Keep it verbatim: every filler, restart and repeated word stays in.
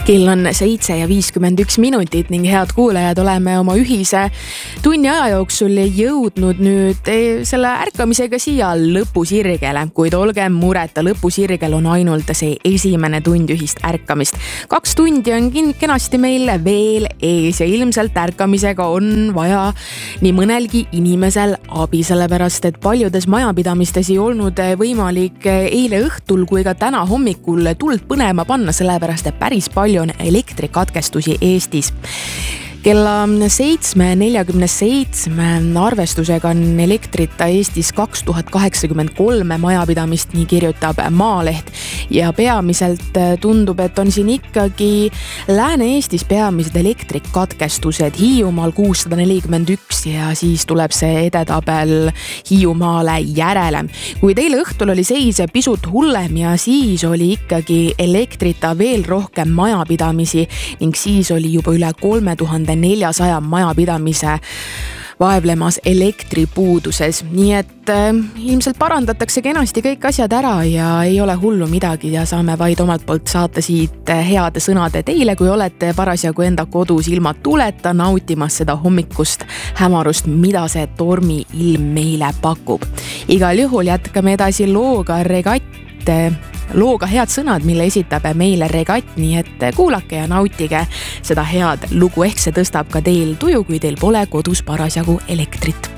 Kell on seitse ja viiskümmend üks minutit ning head kuulajad, oleme oma ühise tunni aja jooksul jõudnud nüüd selle ärkamisega siia lõpusirgele, kuid olgem mureta, lõpusirgel on ainult see esimene tund ühist ärkamist. Kaks tundi on kenasti meil veel ees ja ilmselt ärkamisega on vaja nii mõnelgi inimesel abi, sellepärast et paljudes majapidamistes ei olnud võimalik eile õhtul kui ka täna hommikul tuld põnema panna, sellepärast et päris palju on elektrikatkestusi Eestis. Kella seitsme neljakümne seitsme arvestusega on elektrita Eestis kaks tuhat kaheksakümmend kolm majapidamist, nii kirjutab Maaleht. Ja peamiselt tundub, et on siin ikkagi Lääne-Eestis peamised elektrikatkestused, Hiiumaal kuussada nelikümmend üks ja siis tuleb see edetabel Hiiumaale järele. Kui teile õhtul oli seis pisut hullem ja siis oli ikkagi elektrita veel rohkem majapidamisi ning siis oli juba üle kolme tuhande neljasaja majapidamise vaevlemas elektripuuduses. Nii et äh, ilmselt parandatakse kenasti kõik asjad ära ja ei ole hullu midagi ja saame vaid omalt poolt saata siit heade sõnade teile, kui olete parasjagu enda kodus ilma tuleta nautimas seda hommikust hämarust, mida see tormi ilm meile pakub. Igal juhul jätkame edasi looga Regatt, looga head sõnad, mille esitab meile Regatt, nii et kuulake ja nautige seda head lugu, ehk see tõstab ka teil tuju, kui teil pole kodus parasjagu elektrit.